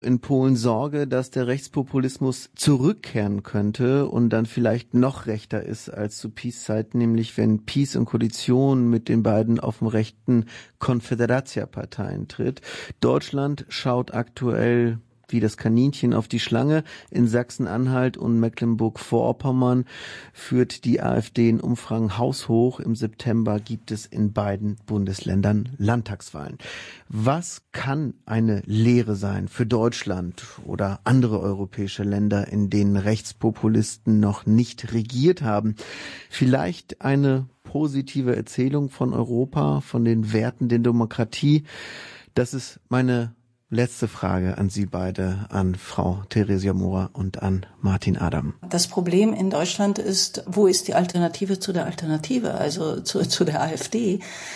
in Polen Sorge, dass der Rechtspopulismus zurückkehren könnte und dann vielleicht noch rechter ist als zu PiS-Zeiten, nämlich wenn PiS in Koalition mit den beiden auf dem rechten Konfederacja-Parteien tritt. Deutschland schaut aktuell wie das Kaninchen auf die Schlange. In Sachsen-Anhalt und Mecklenburg-Vorpommern führt die AfD in Umfragen haushoch. Im September gibt es in beiden Bundesländern Landtagswahlen. Was kann eine Lehre sein für Deutschland oder andere europäische Länder, in denen Rechtspopulisten noch nicht regiert haben? Vielleicht eine positive Erzählung von Europa, von den Werten der Demokratie. Das ist meine letzte Frage an Sie beide, an Frau Theresia Mora und an Martin Adam. Das Problem in Deutschland ist, wo ist die Alternative zu der Alternative, also zu der AfD?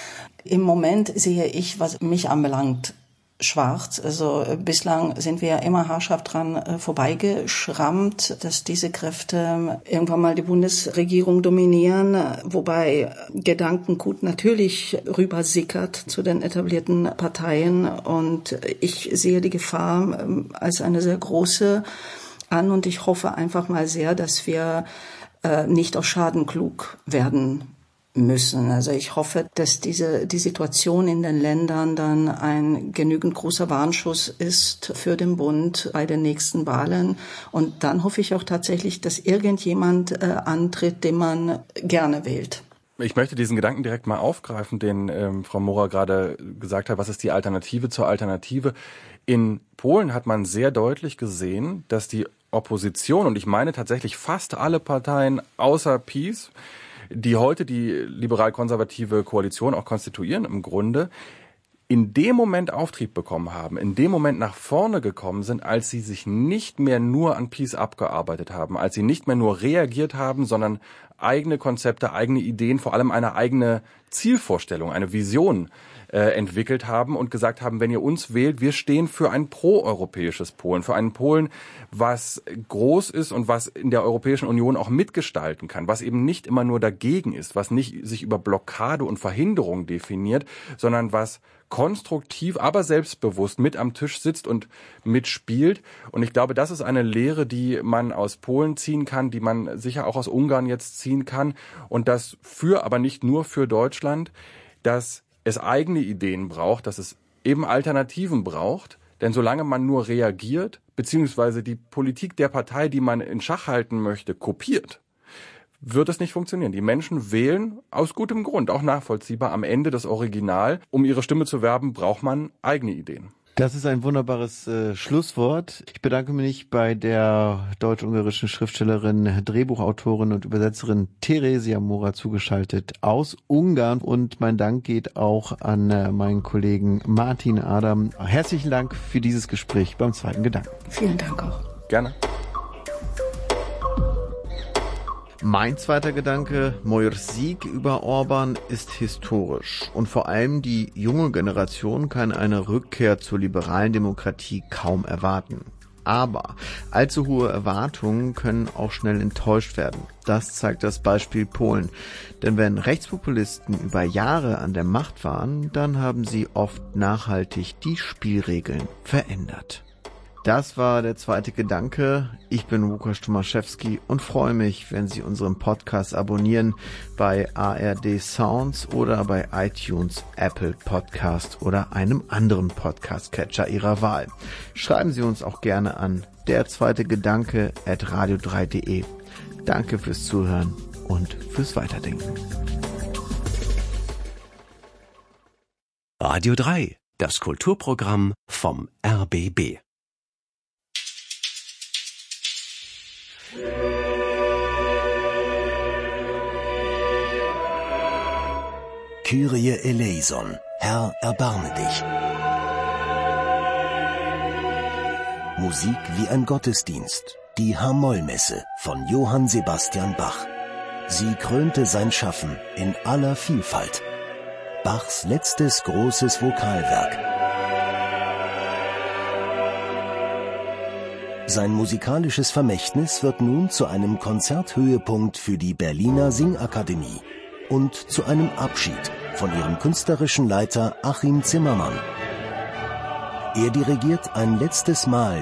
Im Moment sehe ich, was mich anbelangt, schwarz. Also bislang sind wir immer haarscharf dran vorbeigeschrammt, dass diese Kräfte irgendwann mal die Bundesregierung dominieren, wobei Gedankengut natürlich rübersickert zu den etablierten Parteien. Und ich sehe die Gefahr als eine sehr große an und ich hoffe einfach mal sehr, dass wir nicht aus Schaden klug werden müssen. Also ich hoffe, dass die Situation in den Ländern dann ein genügend großer Warnschuss ist für den Bund bei den nächsten Wahlen. Und dann hoffe ich auch tatsächlich, dass irgendjemand antritt, den man gerne wählt. Ich möchte diesen Gedanken direkt mal aufgreifen, den Frau Mora gerade gesagt hat. Was ist die Alternative zur Alternative? In Polen hat man sehr deutlich gesehen, dass die Opposition, und ich meine tatsächlich fast alle Parteien außer PiS, die heute die liberal-konservative Koalition auch konstituieren im Grunde, in dem Moment Auftrieb bekommen haben, in dem Moment nach vorne gekommen sind, als sie sich nicht mehr nur an PiS abgearbeitet haben, als sie nicht mehr nur reagiert haben, sondern eigene Konzepte, eigene Ideen, vor allem eine eigene Zielvorstellung, eine Vision entwickelt haben und gesagt haben, wenn ihr uns wählt, wir stehen für ein proeuropäisches Polen, für einen Polen, was groß ist und was in der Europäischen Union auch mitgestalten kann, was eben nicht immer nur dagegen ist, was nicht sich über Blockade und Verhinderung definiert, sondern was konstruktiv, aber selbstbewusst mit am Tisch sitzt und mitspielt. Und ich glaube, das ist eine Lehre, die man aus Polen ziehen kann, die man sicher auch aus Ungarn jetzt ziehen kann. Und das aber nicht nur für Deutschland, dass es eigene Ideen braucht, dass es eben Alternativen braucht. Denn solange man nur reagiert, beziehungsweise die Politik der Partei, die man in Schach halten möchte, kopiert, wird es nicht funktionieren. Die Menschen wählen aus gutem Grund, auch nachvollziehbar, am Ende das Original. Um ihre Stimme zu werben, braucht man eigene Ideen. Das ist ein wunderbares Schlusswort. Ich bedanke mich bei der deutsch-ungarischen Schriftstellerin, Drehbuchautorin und Übersetzerin Theresia Mora, zugeschaltet aus Ungarn. Und mein Dank geht auch an meinen Kollegen Martin Adam. Herzlichen Dank für dieses Gespräch beim zweiten Gedanken. Vielen Dank auch. Gerne. Mein zweiter Gedanke, Mojrs Sieg über Orban ist historisch und vor allem die junge Generation kann eine Rückkehr zur liberalen Demokratie kaum erwarten. Aber allzu hohe Erwartungen können auch schnell enttäuscht werden. Das zeigt das Beispiel Polen. Denn wenn Rechtspopulisten über Jahre an der Macht waren, dann haben sie oft nachhaltig die Spielregeln verändert. Das war der zweite Gedanke. Ich bin Łukasz Tomaszewski und freue mich, wenn Sie unseren Podcast abonnieren bei ARD Sounds oder bei iTunes, Apple Podcast oder einem anderen Podcast-Catcher Ihrer Wahl. Schreiben Sie uns auch gerne an derzweitegedanke@radio3.de. Danke fürs Zuhören und fürs Weiterdenken. Radio 3, das Kulturprogramm vom RBB. Kyrie eleison, Herr, erbarme dich. Musik wie ein Gottesdienst, die H-Moll-Messe von Johann Sebastian Bach. Sie krönte sein Schaffen in aller Vielfalt. Bachs letztes großes Vokalwerk. Sein musikalisches Vermächtnis wird nun zu einem Konzerthöhepunkt für die Berliner Singakademie und zu einem Abschied von ihrem künstlerischen Leiter Achim Zimmermann. Er dirigiert ein letztes Mal